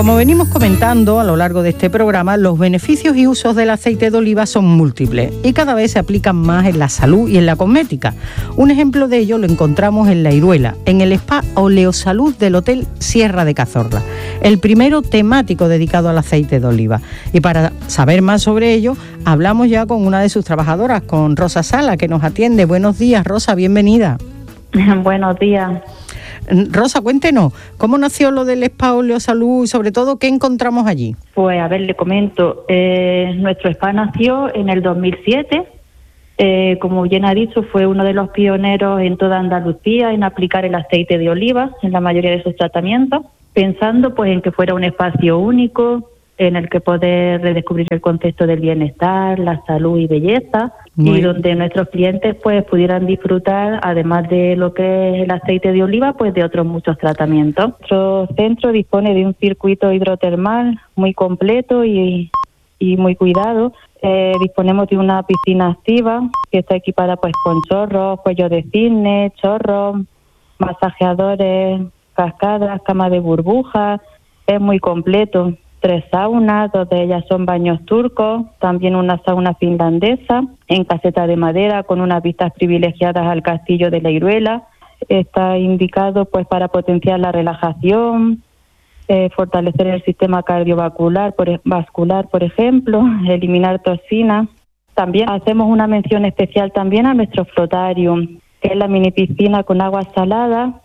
Como venimos comentando a lo largo de este programa, los beneficios y usos del aceite de oliva son múltiples y cada vez se aplican más en la salud y en la cosmética. Un ejemplo de ello lo encontramos en La Iruela, en el spa Oleosalud del Hotel Sierra de Cazorla, el primero temático dedicado al aceite de oliva. Y para saber más sobre ello, hablamos ya con una de sus trabajadoras, con Rosa Sala, que nos atiende. Buenos días, Rosa, bienvenida. Buenos días. Rosa, cuéntenos, ¿cómo nació lo del spa Oleosalud y sobre todo qué encontramos allí? Pues a ver, le comento, nuestro spa nació en el 2007, como bien ha dicho, fue uno de los pioneros en toda Andalucía en aplicar el aceite de oliva en la mayoría de sus tratamientos, pensando pues en que fuera un espacio único en el que poder redescubrir el concepto del bienestar, la salud y belleza, y donde nuestros clientes pues pudieran disfrutar, además de lo que es el aceite de oliva, pues de otros muchos tratamientos. Nuestro centro dispone de un circuito hidrotermal muy completo y muy cuidado. Disponemos de una piscina activa que está equipada pues con chorros, cuello de cisne, chorros, masajeadores, cascadas, cama de burbujas. Es muy completo. 3 saunas, 2 de ellas son baños turcos, también una sauna finlandesa en caseta de madera con unas vistas privilegiadas al castillo de La Iruela. Está indicado pues para potenciar la relajación, fortalecer el sistema cardiovascular, por ejemplo, eliminar toxinas. También hacemos una mención especial también a nuestro flotarium, que es la mini piscina con agua salada,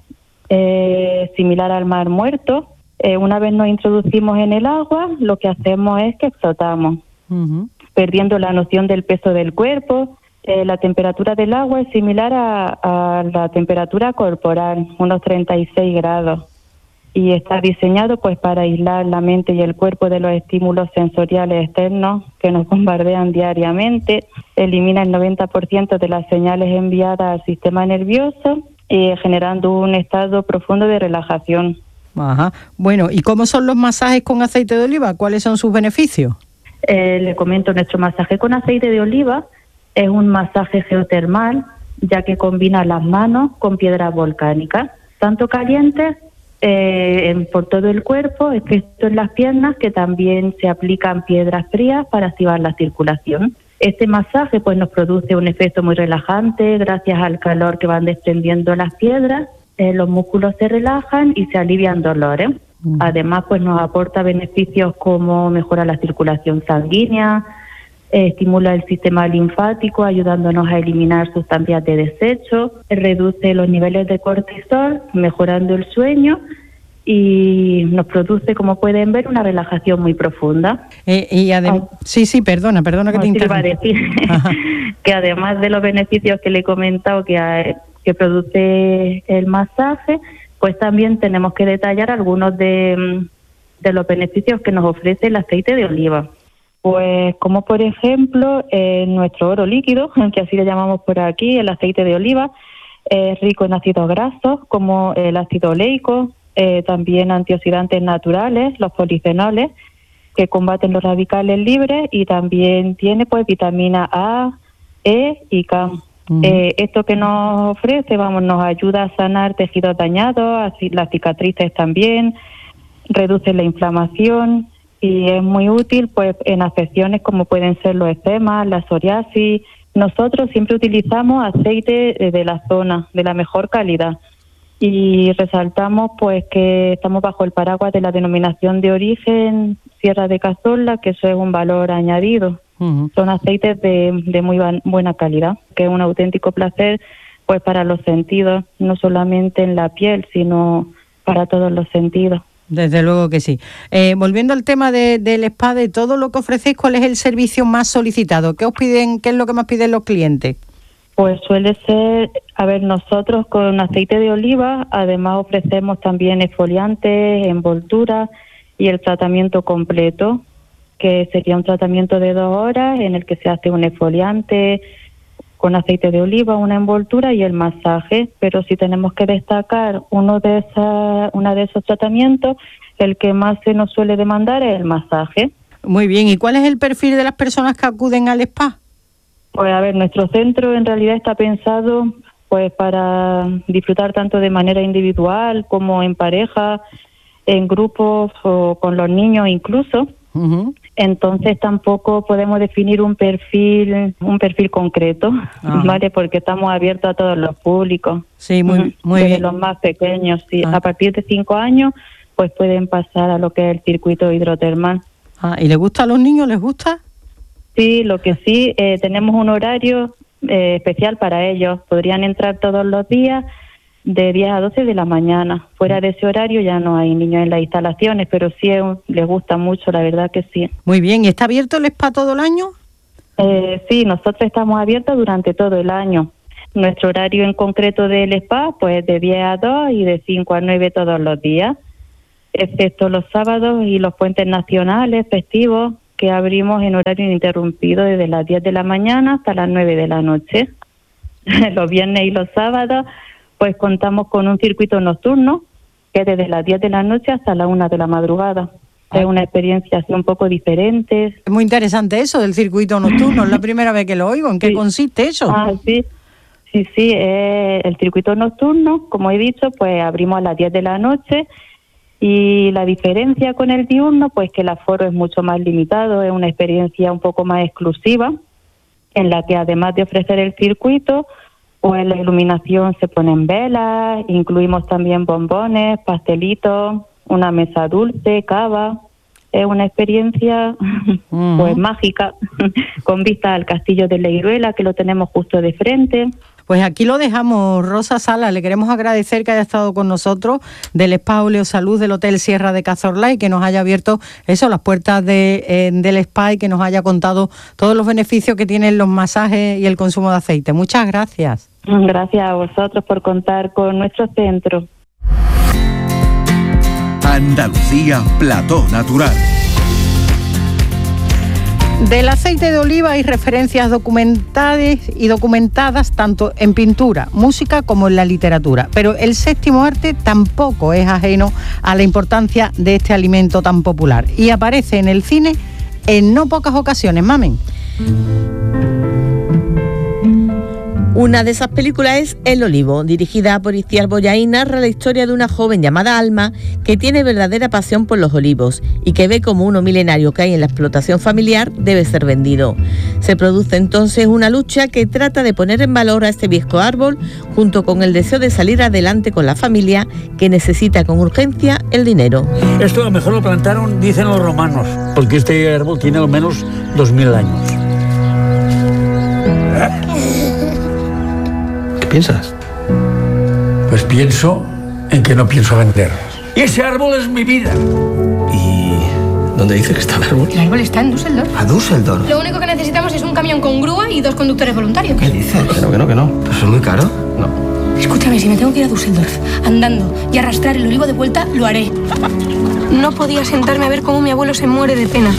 similar al mar muerto. Una vez nos introducimos en el agua, lo que hacemos es que flotamos, perdiendo la noción del peso del cuerpo. La temperatura del agua es similar a la temperatura corporal, unos 36 grados. Y está diseñado pues para aislar la mente y el cuerpo de los estímulos sensoriales externos que nos bombardean diariamente. Elimina el 90% de las señales enviadas al sistema nervioso, generando un estado profundo de relajación. Ajá. Bueno, ¿y cómo son los masajes con aceite de oliva? ¿Cuáles son sus beneficios? Le comento, nuestro masaje con aceite de oliva es un masaje geotermal, ya que combina las manos con piedras volcánicas, tanto calientes por todo el cuerpo, excepto en las piernas, que también se aplican piedras frías para activar la circulación. Este masaje pues nos produce un efecto muy relajante gracias al calor que van desprendiendo las piedras. Los músculos se relajan y se alivian dolores. Además, pues nos aporta beneficios como mejora la circulación sanguínea, estimula el sistema linfático, ayudándonos a eliminar sustancias de desecho, reduce los niveles de cortisol, mejorando el sueño y nos produce, como pueden ver, una relajación muy profunda. Sí, perdona que te interrumpa. Decir que además de los beneficios que le he comentado que produce el masaje, pues también tenemos que detallar algunos de los beneficios que nos ofrece el aceite de oliva. Pues como por ejemplo nuestro oro líquido, que así le llamamos por aquí, el aceite de oliva, es rico en ácidos grasos como el ácido oleico, también antioxidantes naturales, los polifenoles, que combaten los radicales libres, y también tiene pues vitamina A, E y K. Esto que nos ofrece, nos ayuda a sanar tejidos dañados, así las cicatrices también, reduce la inflamación y es muy útil pues en afecciones como pueden ser los eczemas, la psoriasis. Nosotros siempre utilizamos aceite de la zona, de la mejor calidad, y resaltamos pues que estamos bajo el paraguas de la denominación de origen Sierra de Cazorla, que eso es un valor añadido. Son aceites de muy buena calidad, que es un auténtico placer pues para los sentidos, no solamente en la piel, sino para todos los sentidos. Desde luego que sí. Volviendo al tema del spa, de todo lo que ofrecéis, ¿cuál es el servicio más solicitado? ¿Qué os piden? ¿Qué es lo que más piden los clientes? Pues suele ser, nosotros con aceite de oliva, además ofrecemos también exfoliantes, envolturas y el tratamiento completo, que sería un tratamiento de 2 horas en el que se hace un exfoliante con aceite de oliva, una envoltura y el masaje. Pero si tenemos que destacar uno de esos tratamientos, el que más se nos suele demandar es el masaje. Muy bien, ¿y cuál es el perfil de las personas que acuden al spa? Pues nuestro centro en realidad está pensado pues para disfrutar tanto de manera individual como en pareja, en grupos o con los niños incluso. Uh-huh. Entonces tampoco podemos definir un perfil concreto, ¿vale? Porque estamos abiertos a todos los públicos. Sí, muy desde bien. Los más pequeños, sí. A partir de 5 años, pues pueden pasar a lo que es el circuito hidrotermal. ¿Y les gusta a los niños? ¿Les gusta? Sí, lo que sí, tenemos un horario especial para ellos. Podrían entrar todos los días de 10 a 12 de la mañana. Fuera de ese horario ya no hay niños en las instalaciones, pero sí les gusta mucho, la verdad que sí. Muy bien. ¿Y está abierto el spa todo el año? Sí, nosotros estamos abiertos durante todo el año. Nuestro horario en concreto del spa, pues de 10 a 2 y de 5 a 9 todos los días, excepto los sábados y los puentes nacionales, festivos, que abrimos en horario ininterrumpido desde las 10 de la mañana hasta las 9 de la noche. Los viernes y los sábados, pues contamos con un circuito nocturno, que es desde las 10 de la noche hasta las 1 de la madrugada. Es una experiencia así un poco diferente. Es muy interesante eso del circuito nocturno, es la primera vez que lo oigo. ¿En qué consiste eso? Sí. El circuito nocturno, como he dicho, pues abrimos a las 10 de la noche. Y la diferencia con el diurno, pues que el aforo es mucho más limitado, es una experiencia un poco más exclusiva, en la que además de ofrecer el circuito, pues la iluminación se pone en velas, incluimos también bombones, pastelitos, una mesa dulce, cava. Es una experiencia pues mágica, con vista al castillo de Leiruela, que lo tenemos justo de frente. Pues aquí lo dejamos, Rosa Sala. Le queremos agradecer que haya estado con nosotros del Spa Oleosalud del Hotel Sierra de Cazorla y que nos haya abierto las puertas del spa y que nos haya contado todos los beneficios que tienen los masajes y el consumo de aceite. Muchas gracias. Gracias a vosotros por contar con nuestro centro. Andalucía, plató natural. Del aceite de oliva hay referencias documentadas tanto en pintura, música como en la literatura. Pero el séptimo arte tampoco es ajeno a la importancia de este alimento tan popular. Y aparece en el cine en no pocas ocasiones, mamen. Una de esas películas es El Olivo, dirigida por Itziar Boyá, y narra la historia de una joven llamada Alma que tiene verdadera pasión por los olivos y que ve como uno milenario que hay en la explotación familiar debe ser vendido. Se produce entonces una lucha que trata de poner en valor a este viejo árbol junto con el deseo de salir adelante con la familia que necesita con urgencia el dinero. Esto a lo mejor lo plantaron, dicen los romanos, porque este árbol tiene al menos 2000 años. ¿Qué piensas? Pues pienso en que no pienso vender. Y ese árbol es mi vida. ¿Y dónde dice que está el árbol? El árbol está en Düsseldorf. ¿A Düsseldorf? Lo único que necesitamos es un camión con grúa y 2 conductores voluntarios. ¿Qué dices? Que no. ¿Pues es muy caro? No. Escúchame, si me tengo que ir a Düsseldorf andando y arrastrar el olivo de vuelta, lo haré. No podía sentarme a ver cómo mi abuelo se muere de pena.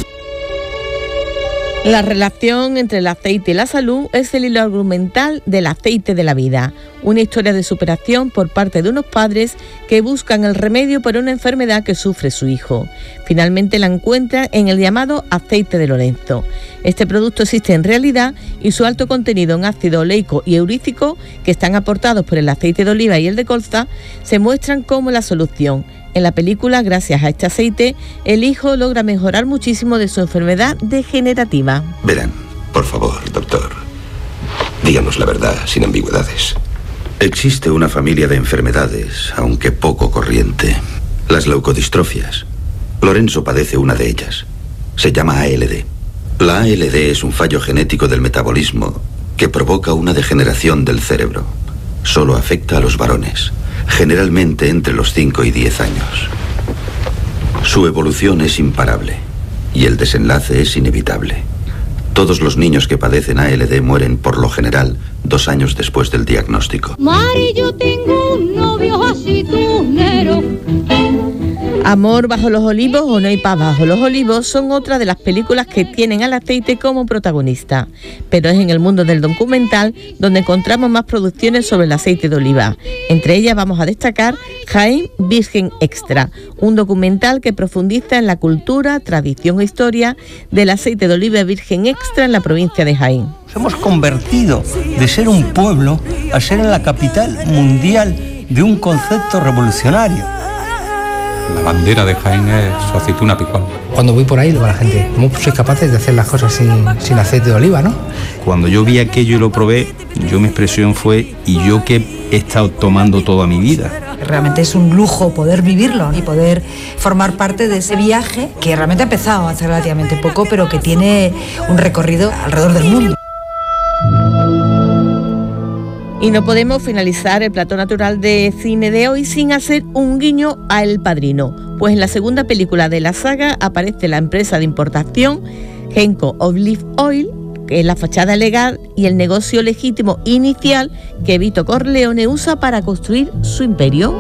La relación entre el aceite y la salud es el hilo argumental del aceite de la vida, una historia de superación por parte de unos padres que buscan el remedio para una enfermedad que sufre su hijo. Finalmente la encuentran en el llamado aceite de Lorenzo. Este producto existe en realidad y su alto contenido en ácido oleico y eurícico, que están aportados por el aceite de oliva y el de colza, se muestran como la solución. En la película, gracias a este aceite, el hijo logra mejorar muchísimo de su enfermedad degenerativa. Verán, por favor, doctor, díganos la verdad, sin ambigüedades. Existe una familia de enfermedades, aunque poco corriente, las leucodistrofias. Lorenzo padece una de ellas. Se llama ALD. La ALD es un fallo genético del metabolismo que provoca una degeneración del cerebro. Solo afecta a los varones, generalmente entre los 5 y 10 años. Su evolución es imparable y el desenlace es inevitable. Todos los niños que padecen ALD mueren por lo general 2 años después del diagnóstico. Mari, yo tengo un novio aceitunero. Amor bajo los olivos o No hay paz bajo los olivos son otra de las películas que tienen al aceite como protagonista, pero es en el mundo del documental donde encontramos más producciones sobre el aceite de oliva. Entre ellas vamos a destacar Jaén Virgen Extra, un documental que profundiza en la cultura, tradición e historia del aceite de oliva virgen extra en la provincia de Jaén. Nos hemos convertido de ser un pueblo a ser en la capital mundial de un concepto revolucionario. La bandera de Jaén es su aceituna picual. Cuando voy por ahí digo a la gente, ¿cómo sois capaces de hacer las cosas sin aceite de oliva, no? Cuando yo vi aquello y lo probé, mi expresión fue, ¿y yo qué he estado tomando toda mi vida? Realmente es un lujo poder vivirlo y poder formar parte de ese viaje que realmente ha empezado hace relativamente poco, pero que tiene un recorrido alrededor del mundo. Y no podemos finalizar el plató natural de cine de hoy sin hacer un guiño a El Padrino, pues en la segunda película de la saga aparece la empresa de importación Genco Olive Oil, que es la fachada legal y el negocio legítimo inicial que Vito Corleone usa para construir su imperio.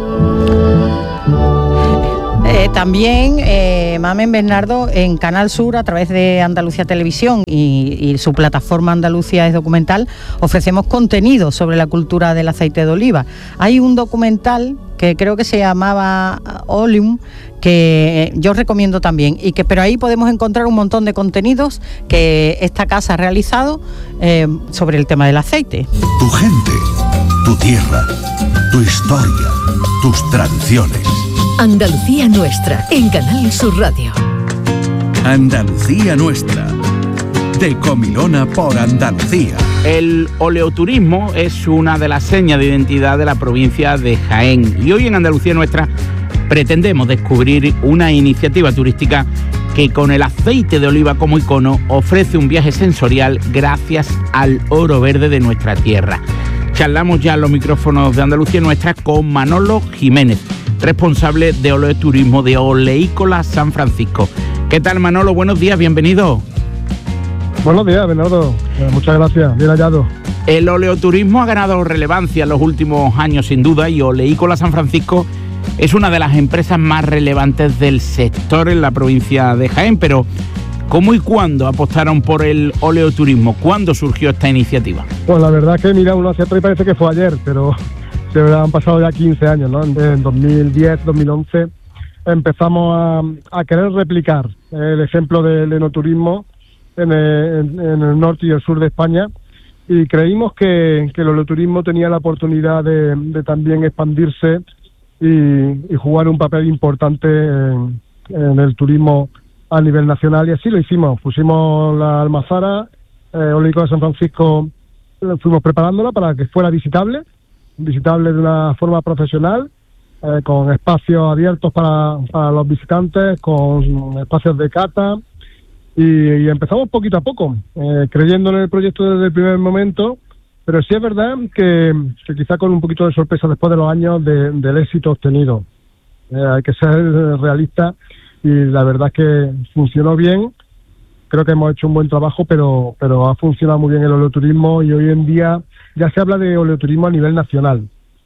También, Mamen Bernardo, en Canal Sur, a través de Andalucía Televisión y su plataforma Andalucía es Documental, ofrecemos contenido sobre la cultura del aceite de oliva. Hay un documental que creo que se llamaba Oleum, que yo recomiendo también, pero ahí podemos encontrar un montón de contenidos que esta casa ha realizado sobre el tema del aceite. Tu gente, tu tierra, tu historia, tus tradiciones. Andalucía Nuestra, en Canal Sur Radio. Andalucía Nuestra, de Comilona por Andalucía. El oleoturismo es una de las señas de identidad de la provincia de Jaén y hoy en Andalucía Nuestra pretendemos descubrir una iniciativa turística que con el aceite de oliva como icono ofrece un viaje sensorial gracias al oro verde de nuestra tierra. Charlamos ya en los micrófonos de Andalucía Nuestra con Manolo Jiménez, responsable de oleoturismo de Oleícola San Francisco. ¿Qué tal, Manolo? Buenos días, bienvenido. Buenos días, Bernardo. Muchas gracias, bien hallado. El oleoturismo ha ganado relevancia en los últimos años, sin duda, y Oleícola San Francisco es una de las empresas más relevantes del sector en la provincia de Jaén. Pero, ¿cómo y cuándo apostaron por el oleoturismo? ¿Cuándo surgió esta iniciativa? Pues la verdad que mira uno hacia atrás y parece que fue ayer, pero se han pasado ya 15 años, ¿no? En 2010, 2011 empezamos a querer replicar el ejemplo del enoturismo en el norte y el sur de España, y creímos que el oleoturismo tenía la oportunidad de también expandirse y jugar un papel importante en el turismo a nivel nacional, y así lo hicimos. Pusimos la almazara, Oleícola San Francisco, fuimos preparándola para que fuera visitable de una forma profesional, con espacios abiertos para los visitantes, con espacios de cata, y empezamos poquito a poco, creyendo en el proyecto desde el primer momento, pero sí es verdad que quizá con un poquito de sorpresa después de los años del éxito obtenido. Hay que ser realista, y la verdad es que funcionó bien. Creo que hemos hecho un buen trabajo, pero ha funcionado muy bien el oleoturismo, y hoy en día ya se habla de oleoturismo a nivel nacional.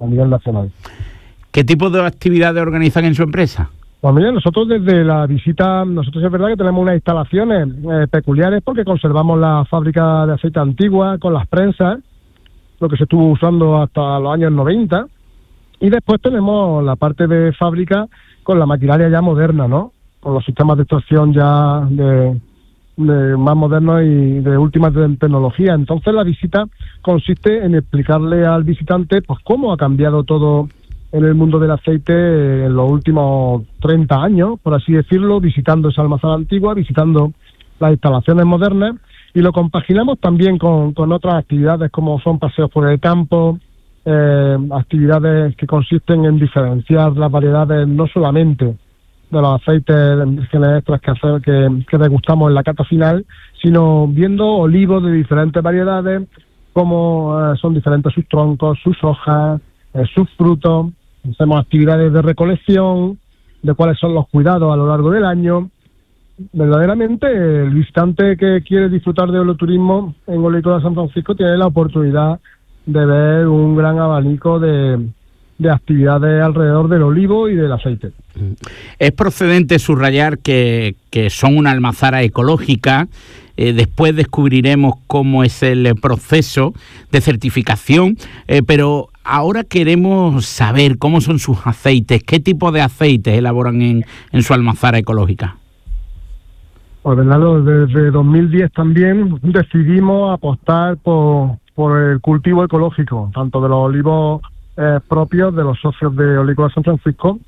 ¿Qué tipo de actividades organizan en su empresa? Pues mira, nosotros desde la visita, nosotros es verdad que tenemos unas instalaciones peculiares porque conservamos la fábrica de aceite antigua con las prensas, lo que se estuvo usando hasta los años 90, y después tenemos la parte de fábrica con la maquinaria ya moderna, ¿no? Con los sistemas de extracción ya de más modernos y de última tecnología. Entonces la visita consiste en explicarle al visitante pues cómo ha cambiado todo en el mundo del aceite en los últimos 30 años, por así decirlo, visitando esa almazara antigua, visitando las instalaciones modernas, y lo compaginamos también con otras actividades como son paseos por el campo, actividades que consisten en diferenciar las variedades no solamente de los aceites vírgenes extras que degustamos en la cata final, sino viendo olivos de diferentes variedades, cómo son diferentes sus troncos, sus hojas, sus frutos. Hacemos actividades de recolección, de cuáles son los cuidados a lo largo del año. Verdaderamente, el visitante que quiere disfrutar de oleoturismo en Oleícola San Francisco tiene la oportunidad de ver un gran abanico de actividades alrededor del olivo y del aceite. Es procedente subrayar que son una almazara ecológica. Después descubriremos cómo es el proceso de certificación, pero ahora queremos saber cómo son sus aceites, qué tipo de aceites elaboran en su almazara ecológica. Pues Bernardo, desde 2010 también decidimos apostar por el cultivo ecológico, tanto de los olivos propios de los socios de Oleícola San Francisco,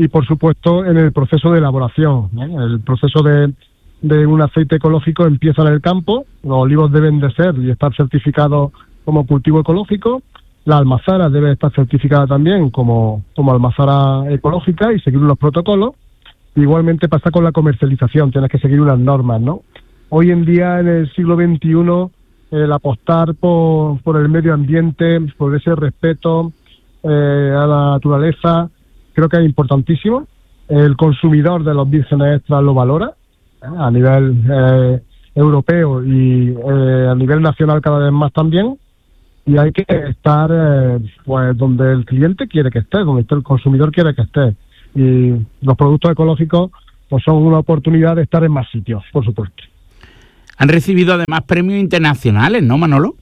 y por supuesto en el proceso de elaboración, ¿no? El proceso de un aceite ecológico empieza en el campo. Los olivos deben de ser y estar certificados como cultivo ecológico. La almazara debe estar certificada también como almazara ecológica y seguir unos protocolos. Igualmente pasa con la comercialización, tienes que seguir unas normas, ¿no? Hoy en día, en el siglo XXI, el apostar por el medio ambiente, por ese respeto a la naturaleza, creo que es importantísimo. El consumidor de los vírgenes extras lo valora, a nivel europeo y a nivel nacional cada vez más también. Y hay que estar pues donde el cliente quiere que esté, donde el consumidor quiere que esté. Y los productos ecológicos pues son una oportunidad de estar en más sitios, por supuesto. Han recibido además premios internacionales, ¿no, Manolo?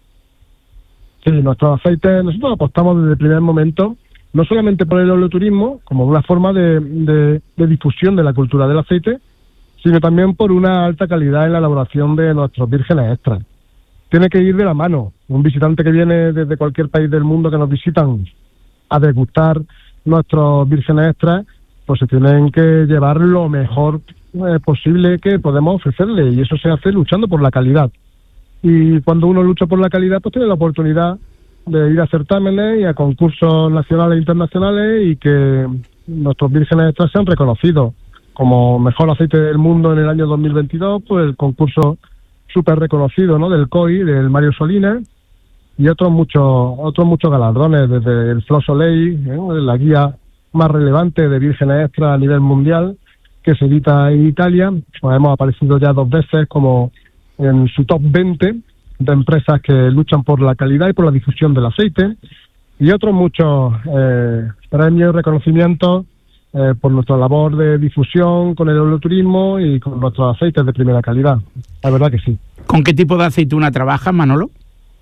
Sí, nuestros aceites, nosotros apostamos desde el primer momento, no solamente por el oleoturismo, como una forma de difusión de la cultura del aceite, sino también por una alta calidad en la elaboración de nuestros vírgenes extras. Tiene que ir de la mano. Un visitante que viene desde cualquier país del mundo que nos visitan a degustar nuestros vírgenes extras, pues se tienen que llevar lo mejor posible que podemos ofrecerle, y eso se hace luchando por la calidad. Y cuando uno lucha por la calidad, pues tiene la oportunidad de ir a certámenes y a concursos nacionales e internacionales, y que nuestros vírgenes extras sean reconocidos como mejor aceite del mundo en el año 2022, pues el concurso súper reconocido, ¿no?, del COI, del Mario Solinas, y otros muchos galardones, desde el Flo Soleil, la guía más relevante de vírgenes extras a nivel mundial, que se edita en Italia. Pues hemos aparecido ya 2 veces como en su top 20 de empresas que luchan por la calidad y por la difusión del aceite, y otros muchos premios y reconocimientos por nuestra labor de difusión con el oleoturismo y con nuestros aceites de primera calidad. La verdad que sí. ¿Con qué tipo de aceituna trabajas, Manolo?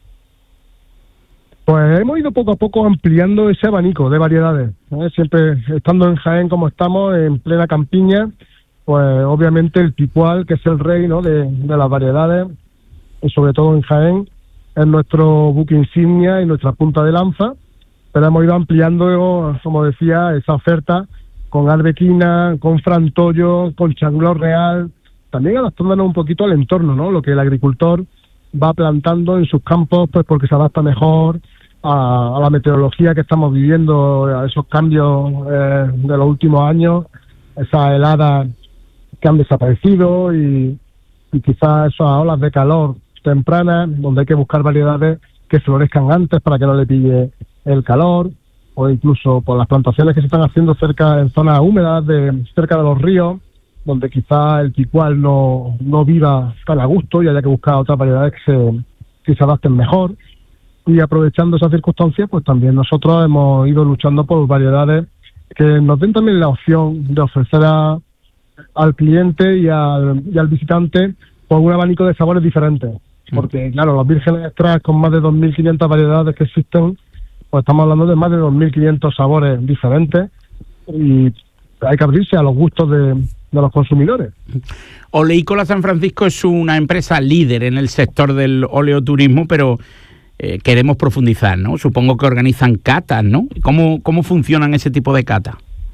Pues hemos ido poco a poco ampliando ese abanico de variedades, siempre estando en Jaén como estamos, en plena campiña. Pues obviamente el picual, que es el rey, ¿no?, de las variedades, y sobre todo en Jaén, es nuestro buque insignia y nuestra punta de lanza, pero hemos ido ampliando, como decía, esa oferta con arbequina, con frantollo, con changlor real, también adaptándonos un poquito al entorno, ¿no?, lo que el agricultor va plantando en sus campos, pues porque se adapta mejor a la meteorología que estamos viviendo, a esos cambios de los últimos años, esas heladas que han desaparecido y quizás esas olas de calor tempranas, donde hay que buscar variedades que florezcan antes para que no le pille el calor, o incluso por las plantaciones que se están haciendo cerca, en zonas húmedas, cerca de los ríos, donde quizá el picual no viva tan a gusto y haya que buscar otras variedades que se adapten mejor. Y aprovechando esas circunstancias, pues también nosotros hemos ido luchando por variedades que nos den también la opción de ofrecer al cliente y al visitante pues un abanico de sabores diferentes. Porque claro, los vírgenes extras, con más de 2.500 variedades que existen, pues estamos hablando de más de 2.500 sabores diferentes, y hay que abrirse a los gustos de los consumidores. Oleícola San Francisco es una empresa líder en el sector del oleoturismo, pero queremos profundizar, ¿no? Supongo que organizan catas, ¿no? ¿Cómo funcionan ese tipo de catas?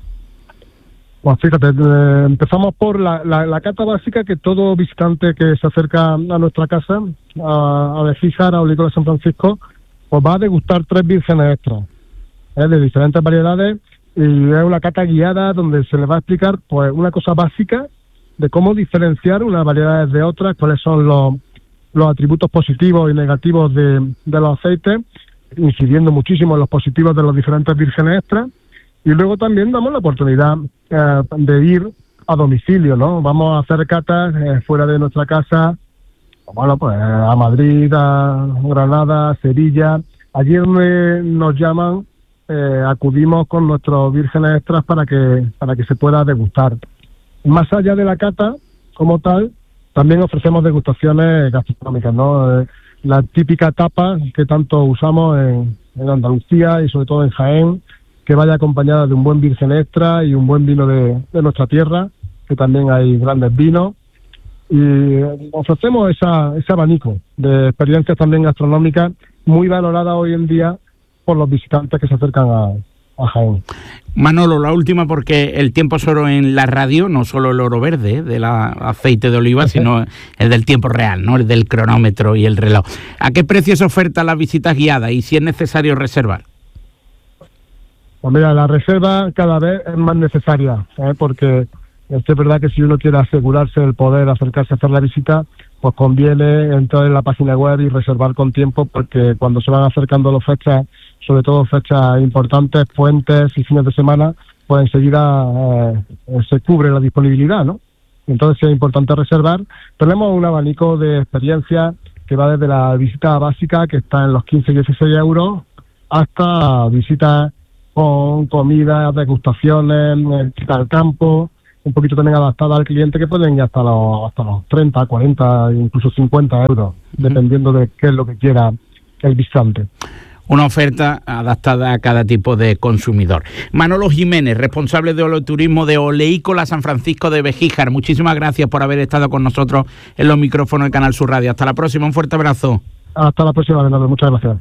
Pues fíjate, empezamos por la cata básica, que todo visitante que se acerca a nuestra casa, a Bejíjar, a Oleícola San Francisco, pues va a degustar 3 vírgenes extras, de diferentes variedades, y es una cata guiada donde se le va a explicar pues una cosa básica de cómo diferenciar unas variedades de otras, cuáles son los atributos positivos y negativos de los aceites, incidiendo muchísimo en los positivos de los diferentes vírgenes extras. Y luego también damos la oportunidad de ir a domicilio, ¿no? Vamos a hacer catas fuera de nuestra casa, bueno, pues a Madrid, a Granada, a Sevilla. Allí donde nos llaman, acudimos con nuestros vírgenes extras para que se pueda degustar. Más allá de la cata como tal, también ofrecemos degustaciones gastronómicas, ¿no? La típica tapa que tanto usamos en Andalucía y sobre todo en Jaén, que vaya acompañada de un buen virgen extra y un buen vino de nuestra tierra, que también hay grandes vinos. Y ofrecemos ese abanico de experiencias también gastronómicas, muy valoradas hoy en día por los visitantes que se acercan a Jaén. Manolo, la última, porque el tiempo es oro en la radio, no solo el oro verde del aceite de oliva, sino el del tiempo real, ¿no? El del cronómetro y el reloj. ¿A qué precio se ofertan las visitas guiadas y si es necesario reservar? Pues mira, la reserva cada vez es más necesaria, porque es verdad que si uno quiere asegurarse el poder acercarse a hacer la visita, pues conviene entrar en la página web y reservar con tiempo, porque cuando se van acercando las fechas, sobre todo fechas importantes, puentes y fines de semana, pues enseguida se cubre la disponibilidad, ¿no? Entonces sí es importante reservar. Tenemos un abanico de experiencias que va desde la visita básica, que está en los 15 y 16 euros, hasta visitas con comidas, degustaciones, visitas al campo, un poquito también adaptada al cliente, que pueden ir hasta los 30, 40, incluso 50 euros, dependiendo de qué es lo que quiera el visitante. Una oferta adaptada a cada tipo de consumidor. Manolo Jiménez, responsable de Oleoturismo de Oleícola San Francisco de Bejíjar. Muchísimas gracias por haber estado con nosotros en los micrófonos del Canal Sur Radio. Hasta la próxima, un fuerte abrazo. Hasta la próxima, Bernardo. Muchas gracias.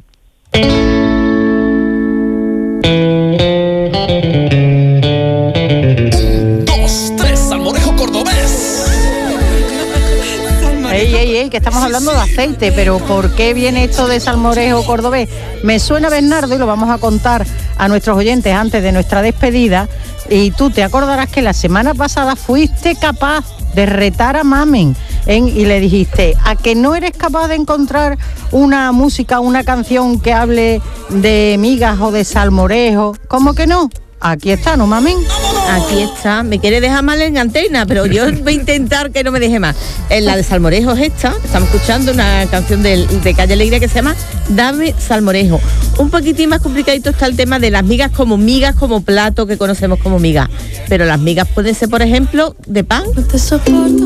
Ey, que estamos hablando de aceite, pero ¿por qué viene esto de salmorejo cordobés? Me suena, Bernardo, y lo vamos a contar a nuestros oyentes antes de nuestra despedida, y tú te acordarás que la semana pasada fuiste capaz de retar a Mamen y le dijiste, ¿a que no eres capaz de encontrar una música, una canción que hable de migas o de salmorejo? ¿Cómo que no? Aquí está, ¿no, Mamen? Aquí está. Me quiere dejar mal en antena, pero yo voy a intentar que no me deje más. La de salmorejo es esta. Estamos escuchando una canción de Calle Alegría que se llama Dame Salmorejo. Un poquitín más complicadito está el tema de las migas como plato que conocemos como migas. Pero las migas pueden ser, por ejemplo, de pan.